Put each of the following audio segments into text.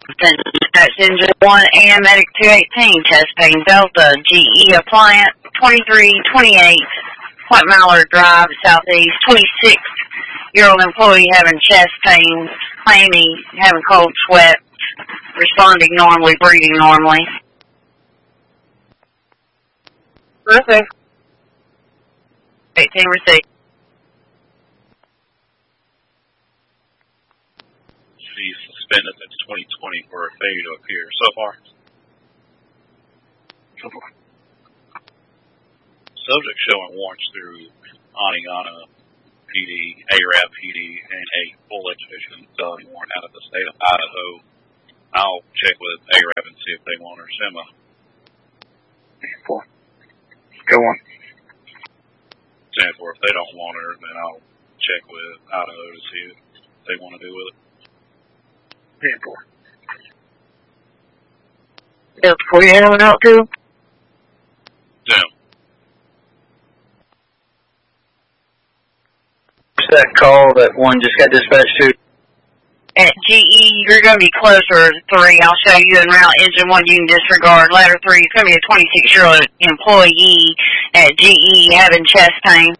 Then dispatch engine 1 and medic 218, chest pain, Delta, GE appliance, 2328, Point Mallard Drive, Southeast, 26-year-old employee having chest pain, claiming having cold sweat, responding normally, breathing normally. Okay. 18 received. She's suspended since 2020 for a failure to appear. So far? Subject showing warrants through Aniana PD, ARAP PD, and a full expedition felony warrant out of the state of Idaho. I'll check with ARAP and see if they want her. SEMA. Go on. Stand for if they don't want her, then I'll check with Idaho to see if they want to do with it. Delta 40 handling out too? Sim. That call that one just got dispatched to? At GE, you're going to be closer to 3. I'll show you en route. Engine 1, you can disregard. Ladder 3, it's going to be a 26-year-old employee at GE having chest pain.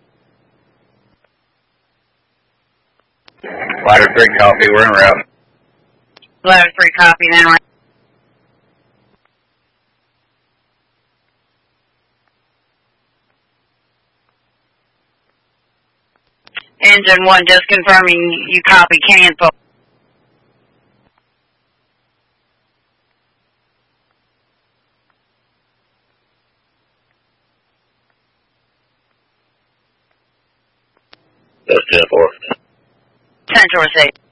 Ladder 3 copy, we're en route. Ladder 3 copy then. Right. Engine 1, just confirming you copy cancel. That's 10-4. Central receipt.